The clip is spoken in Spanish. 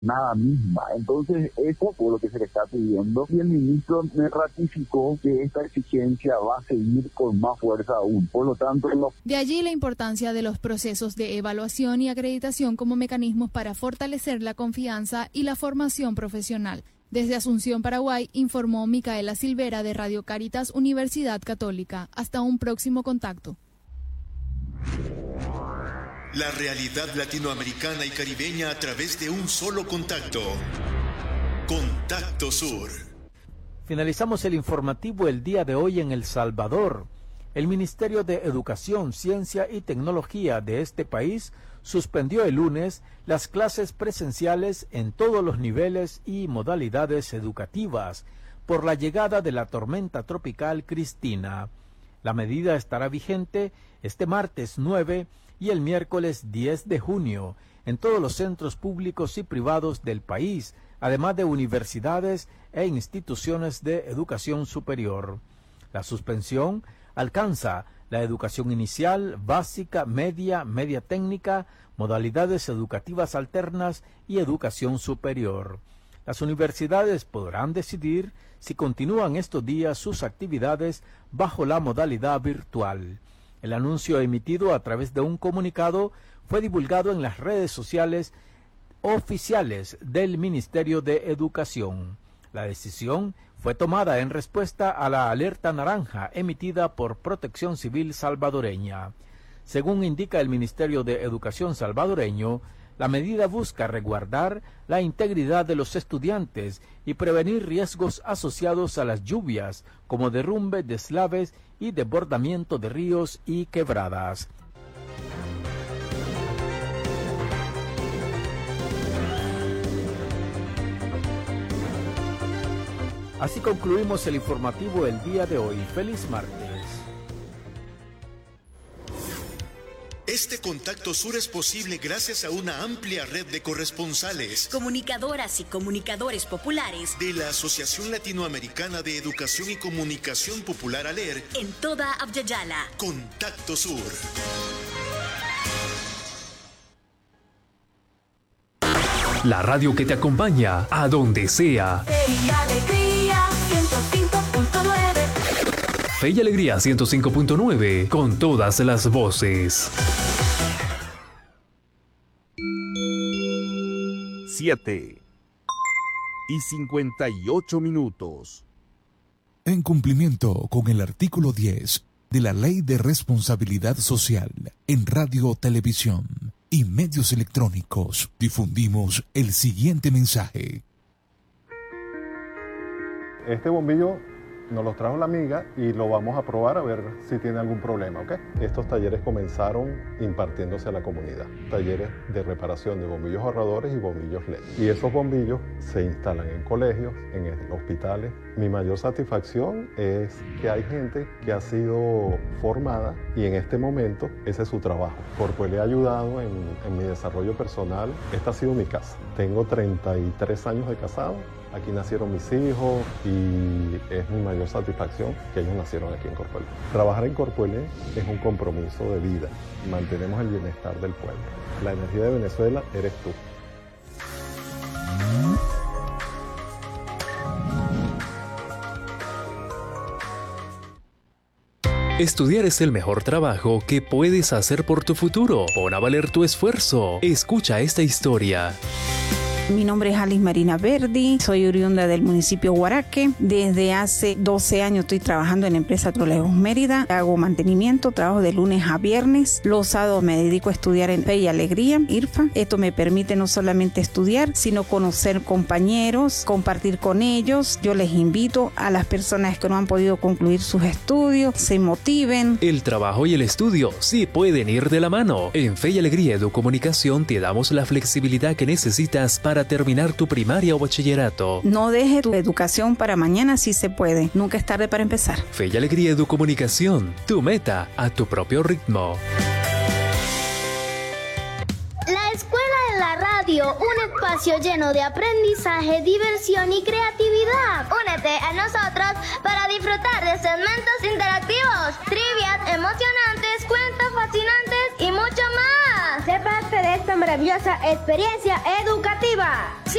nada misma. Entonces, eso fue lo que se le está pidiendo y el ministro me ratificó que esta exigencia va a seguir con más fuerza aún. Por lo tanto, de allí la importancia de los procesos de evaluación y acreditación como mecanismos para fortalecer la confianza y la formación profesional. Desde Asunción, Paraguay, informó Micaela Silvera de Radio Cáritas Universidad Católica. Hasta un próximo contacto. La realidad latinoamericana y caribeña a través de un solo contacto. Contacto Sur. Finalizamos el informativo el día de hoy en El Salvador. El Ministerio de Educación, Ciencia y Tecnología de este país suspendió el lunes las clases presenciales en todos los niveles y modalidades educativas por la llegada de la tormenta tropical Cristina. La medida estará vigente este martes 9 y el miércoles 10 de junio en todos los centros públicos y privados del país, además de universidades e instituciones de educación superior. La suspensión alcanza la educación inicial, básica, media técnica, modalidades educativas alternas y educación superior. Las universidades podrán decidir si continúan estos días sus actividades bajo la modalidad virtual. El anuncio emitido a través de un comunicado fue divulgado en las redes sociales oficiales del Ministerio de Educación. La decisión fue tomada en respuesta a la alerta naranja emitida por Protección Civil salvadoreña. Según indica el Ministerio de Educación salvadoreño, la medida busca resguardar la integridad de los estudiantes y prevenir riesgos asociados a las lluvias, como derrumbe, deslaves y desbordamiento de ríos y quebradas. Así concluimos el informativo el día de hoy. ¡Feliz martes! Este Contacto Sur es posible gracias a una amplia red de corresponsales, comunicadoras y comunicadores populares de la Asociación Latinoamericana de Educación y Comunicación Popular ALER en toda Abya-Yala. Contacto Sur. La radio que te acompaña a donde sea. Fe y Alegría 105.9. Fe y Alegría 105.9, con todas las voces. 7:58. En cumplimiento con el artículo 10 de la Ley de Responsabilidad Social en Radio, Televisión y Medios Electrónicos, difundimos el siguiente mensaje. Este bombillo nos lo trajo la amiga y lo vamos a probar a ver si tiene algún problema, ¿ok? Estos talleres comenzaron impartiéndose a la comunidad. Talleres de reparación de bombillos ahorradores y bombillos LED. Y esos bombillos se instalan en colegios, en hospitales. Mi mayor satisfacción es que hay gente que ha sido formada y en este momento ese es su trabajo. Porque le he ayudado en mi desarrollo personal. Esta ha sido mi casa. Tengo 33 años de casado. Aquí nacieron mis hijos y es mi mayor satisfacción que ellos nacieron aquí en Corpuelé. Trabajar en Corpuelé es un compromiso de vida. Mantenemos el bienestar del pueblo. La energía de Venezuela eres tú. Estudiar es el mejor trabajo que puedes hacer por tu futuro. Pon a valer tu esfuerzo. Escucha esta historia. Mi nombre es Alice Marina Verdi, soy oriunda del municipio Guaraque. Desde hace 12 años estoy trabajando en la empresa Trolejos Mérida. Hago mantenimiento, trabajo de lunes a viernes. Los sábados me dedico a estudiar en Fe y Alegría, IRFA. Esto me permite no solamente estudiar, sino conocer compañeros, compartir con ellos. Yo les invito a las personas que no han podido concluir sus estudios, se motiven. El trabajo y el estudio sí pueden ir de la mano. En Fe y Alegría Educomunicación te damos la flexibilidad que necesitas para terminar tu primaria o bachillerato. No dejes tu educación para mañana si se puede. Nunca es tarde para empezar. Fe y Alegría Educomunicación, tu meta a tu propio ritmo. La Escuela de la Radio, un espacio lleno de aprendizaje, diversión y creatividad. Únete a nosotros para disfrutar de segmentos interactivos, trivias emocionantes, cuentos fascinantes y mucho más. Sé parte de esta esta maravillosa experiencia educativa.